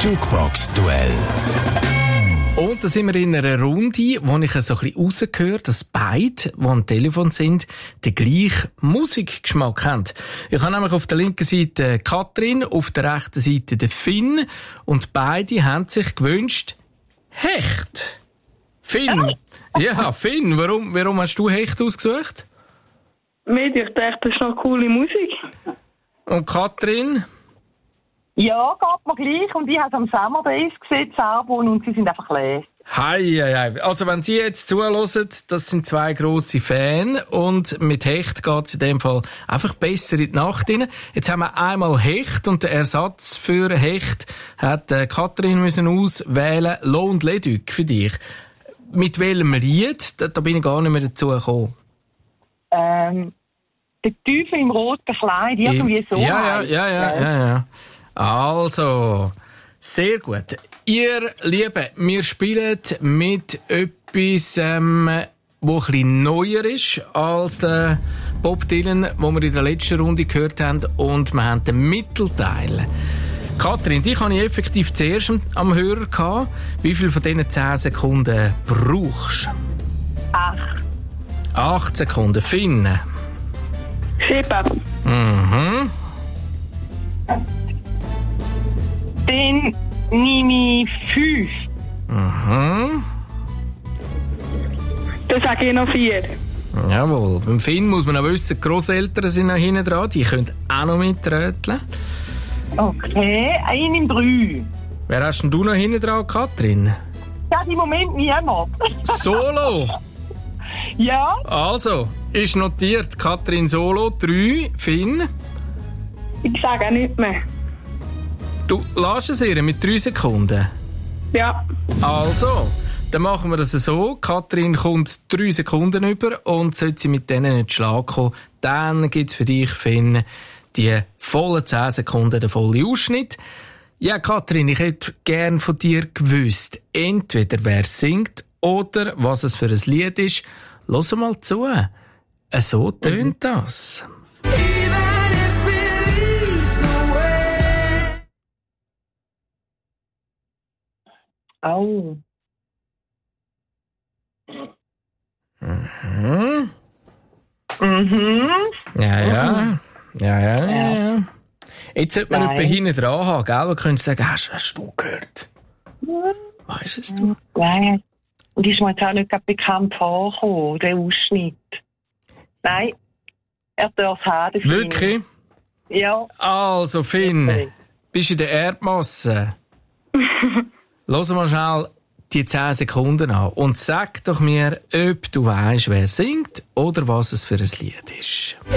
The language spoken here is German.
Jukebox-Duell. Und da sind wir in einer Runde, wo ich so ein bisschen rausgehöre, dass beide, die am Telefon sind, den gleichen Musikgeschmack haben. Ich habe nämlich auf der linken Seite Katrin, auf der rechten Seite den Finn. Und beide haben sich gewünscht, Hecht. Finn. Ja, Finn, warum hast du Hecht ausgesucht? Ich dachte, das ist noch coole Musik. Und Katrin? Ja, geht mir gleich. Und ich habe es am Summer Days gesehen, das Album, und sie sind einfach leer. Hei. Also wenn Sie jetzt zuhören, das sind zwei grosse Fans und mit Hecht geht es in dem Fall einfach besser in die Nacht rein. Jetzt haben wir einmal Hecht und der Ersatz für Hecht hat Katrin müssen auswählen, Lo und Leduc für dich. Mit welchem Lied? Da bin ich gar nicht mehr dazu gekommen. Der Teufel im roten Kleid, irgendwie so. Ja. Also, sehr gut. Ihr Lieben, wir spielen mit etwas, wo ein bisschen neuer ist als der Bob Dylan, wo wir in der letzten Runde gehört haben. Und wir haben den Mittelteil. Katrin, dich habe ich effektiv zuerst am Hörer gehabt. Wie viel von diesen 10 Sekunden brauchst du? 8 Sekunden. Finn? 7. Mhm. Dann nehme ich 5. Mhm. Dann sage ich noch 4. Jawohl. Beim Finn muss man auch wissen, die Grosseltern sind noch hinten dran. Die können auch noch mitröteln. Okay, einen im 3. Wer hast denn du noch hinten dran, Katrin? Ja, im Moment niemand. Solo! Ja? Also, ist notiert. Katrin Solo, 3. Finn? Ich sage nicht mehr. Du lässt es ihr mit 3 Sekunden? Ja. Also, dann machen wir das so. Katrin kommt 3 Sekunden über und sollte sie mit denen nicht schlagen kommen, dann gibt es für dich, Finn, die vollen 10 Sekunden, den vollen Ausschnitt. Ja, Katrin, ich hätte gern von dir gewusst, entweder wer singt oder was es für ein Lied ist. Hör mal zu. So tönt das. Oh. Mhm. Mhm. Ja. Jetzt sollte man jemanden hinten dran haben, gell? Man könnte sagen, hast du gehört? Weisst es du? Nein. Und ist mir jetzt auch nicht bekannt vorgekommen, der Ausschnitt. Nein, er darf es haben. Wirklich? Ja. Also, Finn, bist du in der Erdmasse? Lass mal schnell die 10 Sekunden an und sag doch mir, ob du weisst, wer singt oder was es für ein Lied ist.